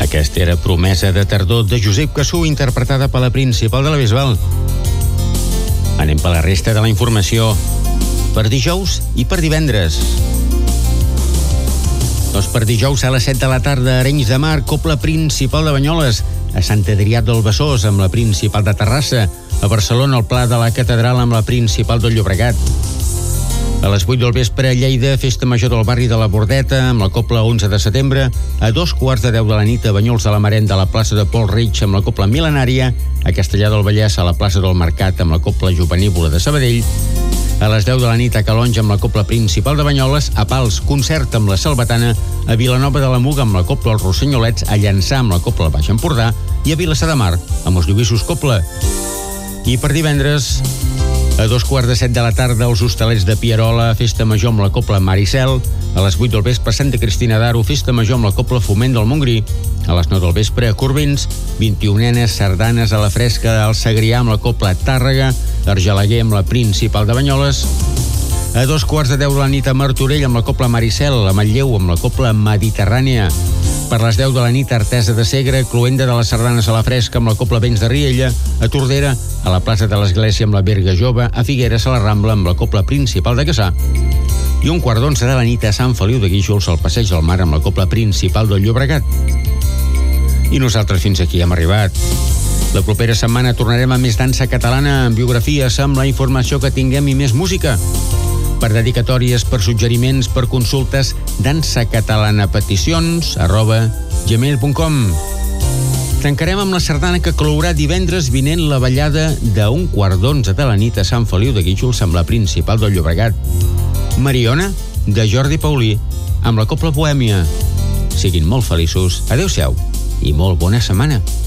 Aquesta era Promesa de tardor de Josep Cassú, interpretada per la Principal de la Bisbal. Anem per la resta de la informació. Per dijous i per divendres. Doncs per dijous a les 7 de la tarda, Arenys de Mar, Cobla Principal de Banyoles. A Sant Adrià del Besòs, amb la Principal de Terrassa. A Barcelona, el Pla de la Catedral, amb la Principal del Llobregat. A les 8 del vespre, a Lleida, Festa Major del barri de la Bordeta, amb la Cobla 11 de setembre. A 2:15 de la nit, a Banyols de la Marenda, a la plaça de Pol Reig, amb la Cobla Mil·lenària. A Castellar del Vallès, a la plaça del Mercat, amb la Cobla Jovenívola de Sabadell. A les 10 de la nit, a Calonge, amb la Cobla Principal de Banyoles. A Pals, concert amb la Salvatana. A Vilanova de la Muga, amb la Cobla Els Rossinyolets. A Llançà, amb la Cobla Baix Empordà. I a Vilassar de Mar, amb els Lluïssos Cobla. I per divendres, a 2:15 de la tarda, els Hostalets de Pierola, Festa Major amb la Cobla Maricel. A les 8 del vespre, Santa Cristina d'Aro, Festa Major amb la Cobla Foment del Montgrí. A les 9 del vespre, a Corbins, 21 sardanes a la fresca al Segrià amb la Cobla Tàrrega. Argelaguer amb la Principal de Banyoles. A 2:10 de la nit, a Martorell amb la Cobla Maricel. A Manlleu amb la Cobla Mediterrània. Per les 10 de la nit, a Artesa de Segre, Cloenda de les sardanes a la fresca amb la Cobla Vents de Riella. A Tordera, a la plaça de l'Església amb la Berga Jove. A Figueres, a la Rambla, amb la Cobla Principal de Cassà. I 1:15 de la nit, a Sant Feliu de Guíxols, al Passeig del Mar, amb la Cobla Principal del Llobregat. I nosaltres fins aquí hem arribat. La propera setmana tornarem a més dansa catalana, amb biografies, amb la informació que tinguem i més música. Per dedicatòries, per suggeriments, per consultes, dansacatalanapeticions@gmail.com. Tancarem amb la sardana que clourà divendres vinent la ballada de 1:15 de la nit a Sant Feliu de Guíxols amb la Principal del Llobregat. Mariona, de Jordi Paulí, amb la Cobla Bohèmia. Siguin molt feliços, adeu-siau i molt bona setmana.